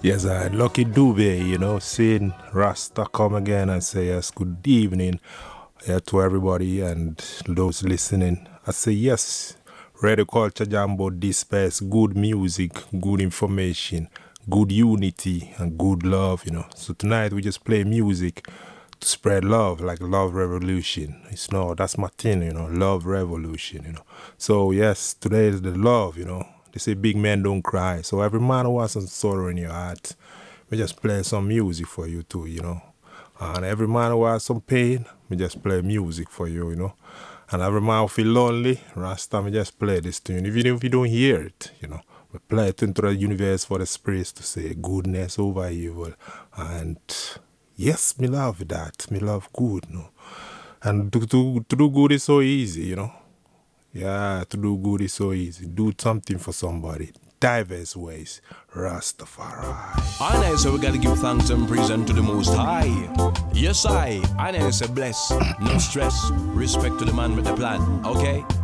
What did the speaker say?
Yes, I Lucky Dube, seeing Rasta come again and say yes, good evening to everybody and those listening. I say yes, Radio Culture Jambo disperse good music, good information, good unity, and good love. So tonight we just play music to spread love, like love revolution. That's my thing, love revolution. So yes, today is the love. They say big men don't cry. So every man who has some sorrow in your heart, we just play some music for you too. And every man who has some pain, we just play music for you. And every man who feel lonely, Rasta, we just play this tune. Even if you don't hear it, we play it into the universe for the spirits to say goodness over evil. And yes, me love that. Me love good. And to do good is so easy. Yeah, to do good is so easy. Do something for somebody. Diverse ways. Rastafari. I know, so we gotta give thanks and praise unto the Most High. Yes, I know, say bless, no stress. Respect to the man with the plan, okay?